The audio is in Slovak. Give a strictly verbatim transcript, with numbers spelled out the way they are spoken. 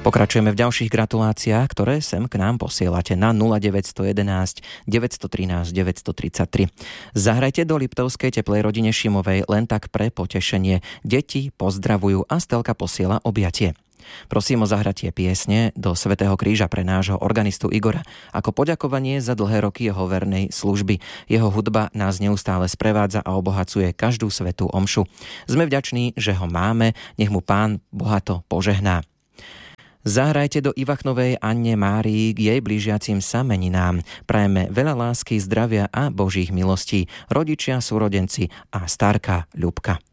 Pokračujeme v ďalších gratuláciách, ktoré sem k nám posielate na nula deväť jedna jedna, deväť jedna tri, deväť tri tri. Zahrajte do Liptovskej teplej rodine Šimovej len tak pre potešenie. Deti pozdravujú a Stelka posiela objatie. Prosím o zahratie piesne do Svätého kríža pre nášho organistu Igora ako poďakovanie za dlhé roky jeho vernej služby. Jeho hudba nás neustále sprevádza a obohacuje každú svätú omšu. Sme vďační, že ho máme, nech mu Pán bohato požehná. Zahrajte do Ivachnovej Anne Márii k jej blížiacim sa meninám. Prajeme veľa lásky, zdravia a Božích milostí. Rodičia, súrodenci a starka Ľubka.